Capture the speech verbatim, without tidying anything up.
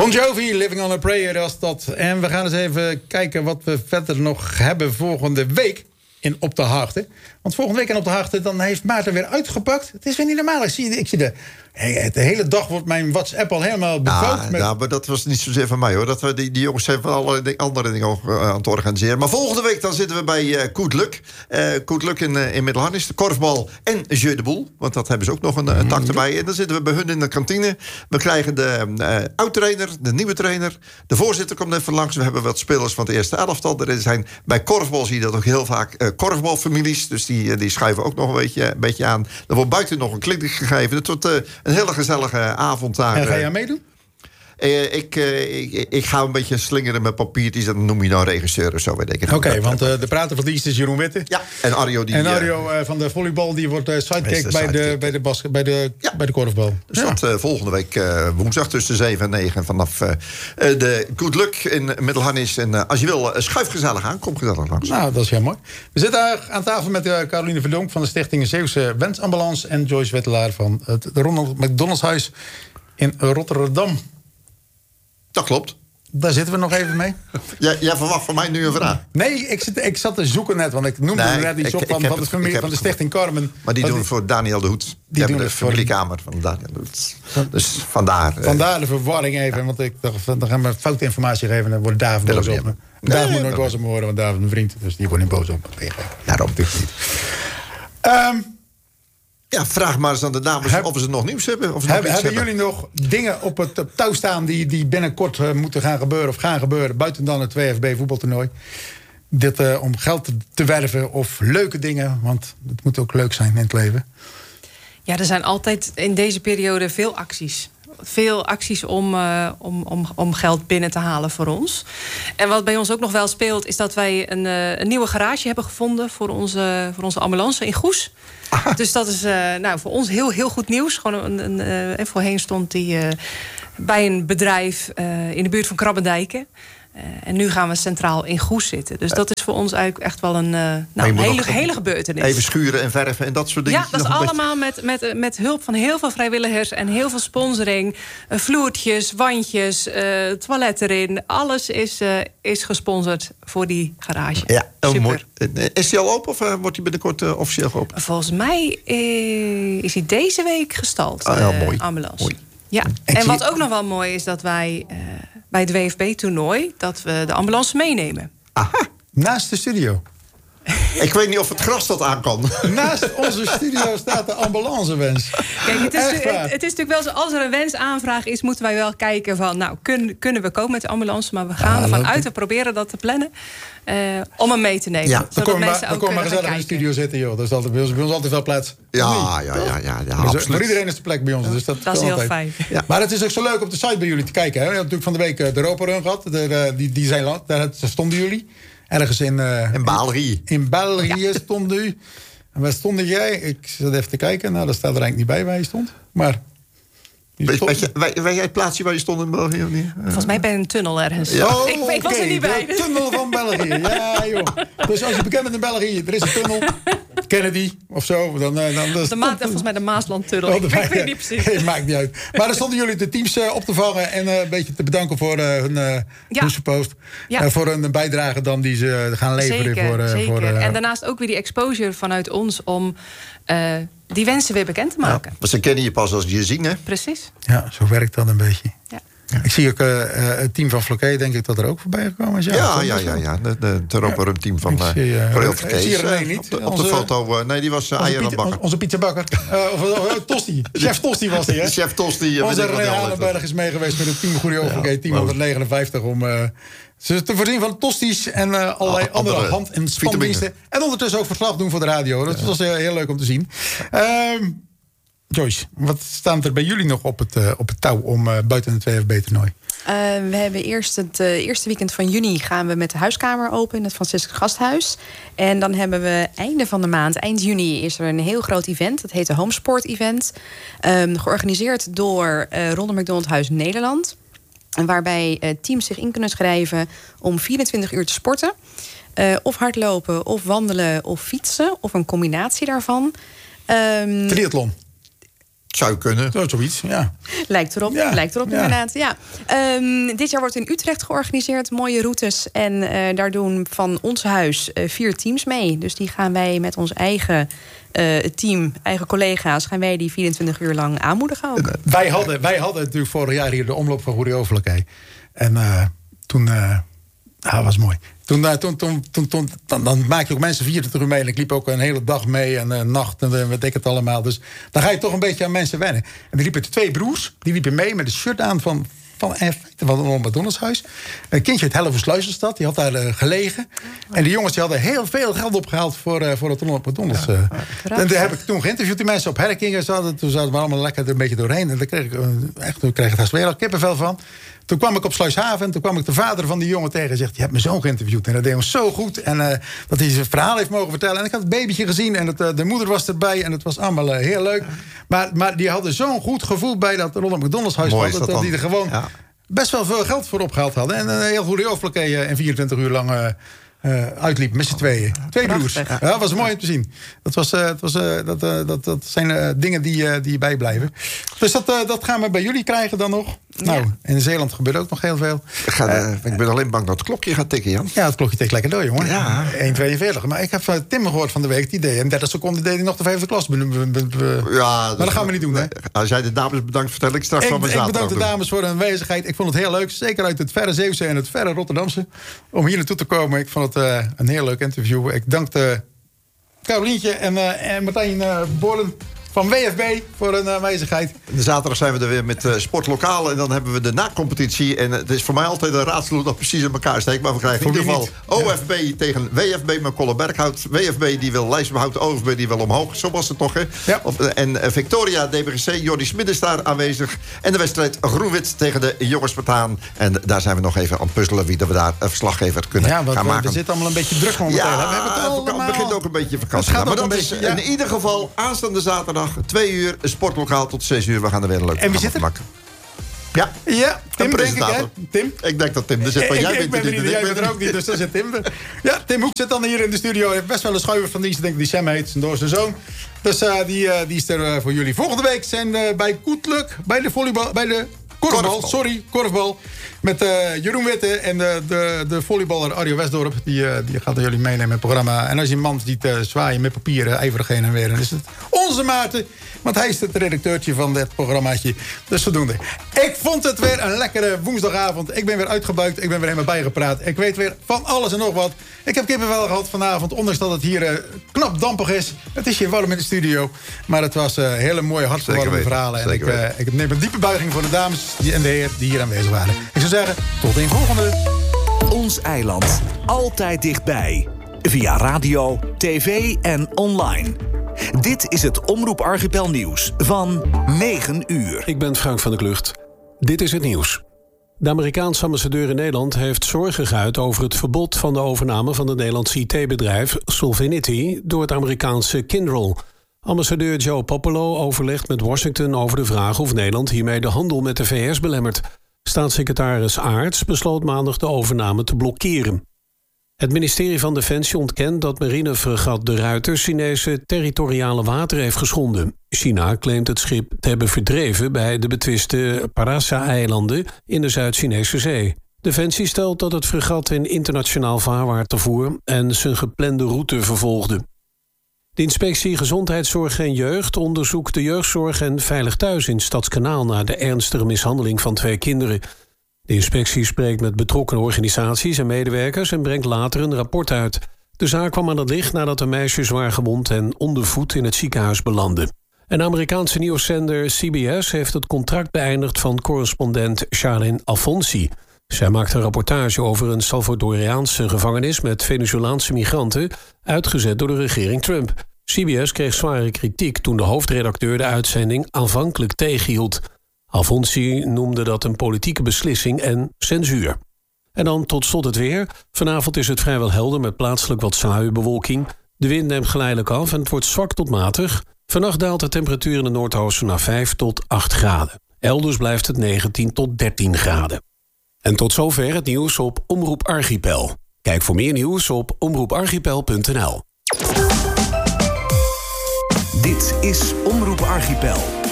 Bon Jovi, Living on a Prayer was dat. En we gaan eens even kijken wat we verder nog hebben volgende week in Op de Haagte. Want volgende week in Op de Haagte, dan heeft Maarten weer uitgepakt. Het is weer niet normaal. Ik zie, ik zie de, de hele dag wordt mijn WhatsApp al helemaal bevouwd. Ja, met... ja, maar dat was niet zozeer van mij, hoor. Dat we die, die jongens zijn van alle andere dingen aan het organiseren. Maar volgende week dan zitten we bij uh, Good Luck. Uh, Good Luck in, uh, in Middelharnis. De korfbal en Jeu de Boel. Want dat hebben ze ook nog een, een tak erbij. En dan zitten we bij hun in de kantine. We krijgen de uh, oud-trainer, de nieuwe trainer. De voorzitter komt even langs. We hebben wat spelers van het eerste elftal. Er zijn, bij korfbal zie je dat ook heel vaak uh, korfbalfamilies. Dus die, die schuiven ook nog een beetje, een beetje aan. Er wordt buiten nog een kliniek gegeven. Het wordt uh, een hele gezellige avond daar. En ga jij meedoen? Uh, ik, uh, ik, ik ga een beetje slingeren met papiertjes. Dat noem je nou regisseur of zo, weet ik. Oké, okay, want uh, de prater van dienst is Jeroen Witte. Ja, en Arjo die... En Arjo uh, van de volleybal, die wordt uh, sidekick bij de, bij, de bas, bij, de, ja. bij de korfbal. Dus ja. dat uh, volgende week uh, woensdag tussen zeven en negen vanaf uh, de Good Luck in Middelharnis. En uh, als je wil, uh, schuif gezellig aan, kom gezellig langs. Nou, dat is heel mooi. We zitten aan tafel met uh, Caroline Verdonk van de Stichting Zeeuwse Wensambulance en Joyce Wettelaar van het Ronald McDonald's Huis in Rotterdam. Dat klopt. Daar zitten we nog even mee. Jij, jij verwacht van mij nu een vraag? Nee, ik, zit, ik zat te zoeken net, want ik noemde nee, net iets op van, van de familie van de Stichting Carmen. Maar die doen die, voor Daniel de Hoed. Die, die hebben de familiekamer van Daniel de Hoed. Dus vandaar. Vandaar de verwarring even, ja. Want ik dacht, dan gaan we foute informatie geven en dan wordt David boos op me. Nee, David moet nooit boos op me horen, want David is mijn vriend, dus die wordt niet boos op me. Daarom natuurlijk niet. Um, Ja, vraag maar eens aan de dames Heb, of ze nog nieuws hebben. Of ze heb, nog hebben hebben. jullie nog dingen op het op touw staan die, die binnenkort uh, moeten gaan gebeuren of gaan gebeuren, buiten dan het twee F B voetbaltoernooi? Dit uh, om geld te, te werven of leuke dingen, want het moet ook leuk zijn in het leven. Ja, er zijn altijd in deze periode veel acties. Veel acties om, uh, om, om, om geld binnen te halen voor ons. En wat bij ons ook nog wel speelt, is dat wij een, uh, een nieuwe garage hebben gevonden voor onze, voor onze ambulance in Goes. Aha. Dus dat is uh, nou, voor ons heel, heel goed nieuws. Gewoon een, een, uh, voorheen stond die uh, bij een bedrijf uh, in de buurt van Krabbendijken. Uh, en nu gaan we centraal in Goes zitten. Dus dat is voor ons eigenlijk echt wel een, uh, nou, een hele, hele gebeurtenis. Even schuren en verven en dat soort dingen. Ja, dat is allemaal beetje... met, met, met hulp van heel veel vrijwilligers en heel veel sponsoring. Uh, vloertjes, wandjes, uh, toilet erin. Alles is, uh, is gesponsord voor die garage. Ja, oh, mooi. Is die al open of uh, wordt die binnenkort uh, officieel geopend? Volgens mij uh, is hij deze week gestald. Ah, ja, mooi. Uh, ambulance. Mooi. Ja. En wat ook nog wel mooi is dat wij uh, bij het W F B-toernooi dat we de ambulance meenemen. Aha. Naast de studio. Ik weet niet of het gras dat aan kan. Naast onze studio staat de ambulancewens. Kijk, het is, het, het is natuurlijk wel zo, als er een wensaanvraag is, moeten wij wel kijken van, nou, kun, kunnen we komen met de ambulance? Maar we gaan ja, ervan uit, we proberen dat te plannen, uh, om hem mee te nemen. Ja, dan komen maar, kom maar gezellig in de studio zitten, joh. Dat is altijd, bij, ons, bij ons altijd wel plaats. Ja, ja, ja, ja, ja, ja absoluut. Voor iedereen is de plek bij ons. Dus dat dat is heel altijd. fijn. Ja. Maar het is ook zo leuk op de site bij jullie te kijken. Hè? Je hebt natuurlijk van de week de Europa Run gehad. De, de, die, die zijn, daar stonden jullie. Ergens in... Uh, in België. In, in België ja. stond u. En waar stond jij? Ik zat even te kijken. Nou, dat staat er eigenlijk niet bij waar je stond. Maar... Weet, weet, je, weet, weet jij het plaatsje waar je stond in België of niet? Volgens mij bij een tunnel ergens. Ja. Oh, ik, ik was okay. er niet bij. De tunnel van België. Ja, joh. Dus als je bekend bent in België, er is een tunnel. Kennedy of zo. Dan, dan, dan, de Ma- volgens mij de Maaslandtunnel. Oh, ik weet het niet precies. Nee, maakt niet uit. Maar dan stonden jullie de teams uh, op te vangen en uh, een beetje te bedanken voor uh, hun uh, ja. post. Ja. Uh, voor hun bijdrage dan die ze gaan leveren. Zeker, voor, uh, zeker. Voor, uh, en daarnaast ook weer die exposure vanuit ons om uh, die wensen weer bekend te maken. Ja, maar ze kennen je pas als je je zien, hè? Precies. Ja, zo werkt dat een beetje. Ja. Ja. Ik zie ook uh, uh, het team van Floquet, denk ik dat er ook voorbij gekomen is. Ja, ja, ja. ja, ja. De, de, het Europa team van Coreel Floquet. Zie je René niet? Op de, op de onze, foto, uh, nee, die was uh, eieren bakker. Onze pizzabakker. uh, of uh, Tosti. Chef Tosti was die, hè? Chef Tosti. Uh, onze René Halenberg is mee geweest met het team Coreel Floquet, team honderdnegenenvijftig, om... Uh, ze te voorzien van tosties en uh, allerlei oh, andere, andere hand- en spandiensten. En ondertussen ook verslag doen voor de radio. Dat ja. was uh, heel leuk om te zien. Uh, Joyce, wat staat er bij jullie nog op het, uh, op het touw om uh, buiten het twee F B-toernooi? Uh, we hebben eerst het uh, eerste weekend van juni gaan we met de huiskamer open in het Franciscus Gasthuis. En dan hebben we einde van de maand, eind juni, is er een heel groot event. Dat heet de Homesport Event. Um, georganiseerd door uh, Ronald McDonald Huis Nederland. En waarbij uh, teams zich in kunnen schrijven om vierentwintig uur te sporten. Uh, of hardlopen, of wandelen, of fietsen. Of een combinatie daarvan. Um, Triathlon. Zou kunnen. Zo, zoiets, ja. Lijkt erop, Ja, lijkt erop ja. inderdaad. Ja. Um, dit jaar wordt in Utrecht georganiseerd, mooie routes. En uh, daar doen van ons huis uh, vier teams mee. Dus die gaan wij met ons eigen uh, team, eigen collega's... gaan wij die vierentwintig uur lang aanmoedigen ook. Wij hadden, wij hadden natuurlijk vorig jaar hier de omloop van Goede Overlijkheid. En uh, toen... Uh, ah, dat was mooi. Toen, uh, toen, toen, toen, toen, dan, dan maak je ook mensen vierentwintig uur mee. En ik liep ook een hele dag mee en een nacht en uh, weet ik het allemaal. Dus dan ga je toch een beetje aan mensen wennen. En er liepen twee broers, die liepen mee met een shirt aan van... van, van een McDonald's-huis. Een kindje uit Hellevoetsluizenstad, die had daar uh, gelegen. En die jongens die hadden heel veel geld opgehaald voor, uh, voor het McDonald's. Uh. Ja, en daar heb ik toen geïnterviewd, die mensen op Herkingen. Zaten, toen zaten we allemaal lekker er een beetje doorheen. En daar kreeg ik, uh, echt, toen kreeg ik daar weer kippenvel van. Toen kwam ik op Sluishaven en toen kwam ik de vader van die jongen tegen en zegt: je hebt mijn zoon geïnterviewd en dat deed ons zo goed. En uh, dat hij zijn verhaal heeft mogen vertellen. En ik had het babytje gezien en het, uh, de moeder was erbij en het was allemaal uh, heel leuk. Maar, maar die hadden zo'n goed gevoel bij dat Ronald McDonald's huis. Mooi, dat, dat, dat die er gewoon ja. best wel veel geld voor opgehaald hadden. En een heel goede overvlakke en vierentwintig uur lang uh, uh, uitliep met z'n tweeën. Twee broers. Ja, dat was mooi om te zien. Dat, was, uh, het was, uh, dat, uh, dat, dat zijn uh, dingen die, uh, die bijblijven. Dus dat, uh, dat gaan we bij jullie krijgen dan nog. Nou, ja. In Zeeland gebeurt ook nog heel veel. Ik, ga, uh, ik ben alleen bang dat het klokje gaat tikken, Jan. Ja, het klokje tikt lekker door, jongen. Ja. één tweeënveertig. Maar ik heb van Tim gehoord van de week. Die deed in dertig seconden deed hij nog de vijfde klas. Be, be, be, be. Ja, maar dat gaan we niet doen, hè? Als jij de dames bedankt, vertel ik straks ik, van mijn Ik zaterdag bedank de doen. dames voor hun aanwezigheid. Ik vond het heel leuk. Zeker uit het verre Zeeuwse en het verre Rotterdamse. Om hier naartoe te komen. Ik vond het uh, een heel leuk interview. Ik dank de Carolientje en, uh, en Martijn uh, Borlen van W F B voor hun aanwezigheid. De zaterdag zijn we er weer met uh, Sportlokaal. En dan hebben we de na-competitie. En het is voor mij altijd een raadsel hoe dat precies in elkaar steekt. Maar we krijgen in ieder geval O F B ja. tegen W F B met Colle Berghout. W F B die wil lijstbehoud, O F B die wil omhoog. Zo was het toch, hè? Ja. Of, en uh, Victoria, D B G C, Jordi Smit is daar aanwezig. En de wedstrijd Groenwit tegen de jonge Spartaan. En daar zijn we nog even aan het puzzelen wie dat we daar een verslaggever kunnen ja, gaan we, maken. Er zit allemaal een beetje druk momenteel. Ja, we hebben het allemaal... het begint ook een beetje vakantie. Maar dat is ja. in ieder geval aanstaande zaterdag twee uur, Sportlokaal tot zes uur. We gaan er weer een leuk en wie zit er? maken. Ja, ja Tim denk ik, hè? Tim? Ik denk dat Tim er zit, maar jij ik, bent ik ben er niet. Jij bent er ook niet, dus daar zit Tim er. Ja, Tim Hoek zit dan hier in de studio. Hij heeft best wel een schuiver van dienst. Ik denk dat die Sam heet, zijn door zijn zoon. Dus uh, die, uh, die is er uh, voor jullie. Volgende week zijn uh, bij Koetluk, bij de volleybal, bij de korfbal, korfbal. sorry, korfbal. Met uh, Jeroen Witte en de, de, de volleyballer Arjo Westdorp. Die, uh, die gaat jullie meenemen in het programma. En als je een man ziet uh, zwaaien met papieren, ijverig heen en weer, dan is het onze Maarten. Want hij is het redacteurtje van dit programmaatje. Dus zodoende. Ik vond het weer een lekkere woensdagavond. Ik ben weer uitgebuikt. Ik ben weer helemaal bijgepraat. Ik weet weer van alles en nog wat. Ik heb kippenvel gehad vanavond. Ondanks dat het hier uh, knap dampig is. Het is hier warm in de studio. Maar het was uh, hele mooie, hartverwarmende verhalen. En ik, uh, ik neem een diepe buiging voor de dames en de heren die hier aanwezig waren. Ik zou zeggen, tot de volgende. Ons eiland. Altijd dichtbij. Via radio, tv en online. Dit is het Omroep Archipel nieuws van negen uur. Ik ben Frank van der Klucht. Dit is het nieuws. De Amerikaanse ambassadeur in Nederland heeft zorgen geuit over het verbod van de overname van het Nederlandse I T-bedrijf Solvinity door het Amerikaanse Kyndryl. Ambassadeur Joe Popolo overlegt met Washington over de vraag of Nederland hiermee de handel met de V S belemmert. Staatssecretaris Aerts besloot maandag de overname te blokkeren. Het ministerie van Defensie ontkent dat marinefregat De Ruiter Chinese territoriale water heeft geschonden. China claimt het schip te hebben verdreven bij de betwiste Parasa-eilanden in de Zuid-Chinese zee. Defensie stelt dat het fregat in internationaal vaarwater voer en zijn geplande route vervolgde. De inspectie Gezondheidszorg en Jeugd onderzoekt de jeugdzorg en Veilig Thuis in Stadskanaal na de ernstige mishandeling van twee kinderen. De inspectie spreekt met betrokken organisaties en medewerkers en brengt later een rapport uit. De zaak kwam aan het licht nadat de meisje zwaar gewond en ondervoed in het ziekenhuis belandde. Een Amerikaanse nieuwszender C B S heeft het contract beëindigd van correspondent Charlene Alfonsi. Zij maakt een rapportage over een Salvadoriaanse gevangenis met Venezolaanse migranten, uitgezet door de regering Trump. C B S kreeg zware kritiek toen de hoofdredacteur de uitzending aanvankelijk tegenhield. Alfonsi noemde dat een politieke beslissing en censuur. En dan tot slot het weer. Vanavond is het vrijwel helder met plaatselijk wat sluierbewolking. De wind neemt geleidelijk af en het wordt zwak tot matig. Vannacht daalt de temperatuur in de Noordoosten naar vijf tot acht graden. Elders blijft het negentien tot dertien graden. En tot zover het nieuws op Omroep Archipel. Kijk voor meer nieuws op omroep archipel punt n l. Dit is Omroep Archipel.